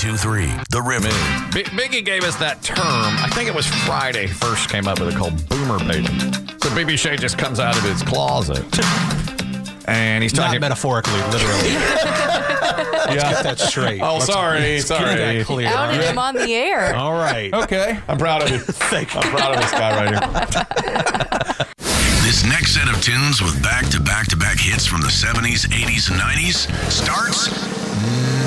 97.23, The River. Biggie gave us that term. I think it was Friday first came up with it, called boomer baiting. So BB Shea just comes out of his closet. And he's talking... Not metaphorically, literally. Let's get that straight. Oh, sorry. Keep that clear. Outed him on the air. All right. Okay. I'm proud of you. Thank you. I'm proud of this guy right here. This next set of tunes with back-to-back-to-back hits from the 70s, 80s, and 90s starts